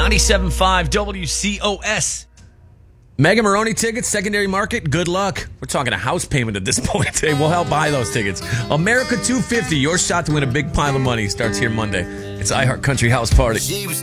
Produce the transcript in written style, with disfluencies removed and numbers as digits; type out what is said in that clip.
97.5 WCOS. Mega Maroney tickets, secondary market, good luck. We're talking a house payment at this point. Hey, we'll help buy those tickets. America 250, your shot to win a big pile of money starts here Monday. It's iHeart Country House Party.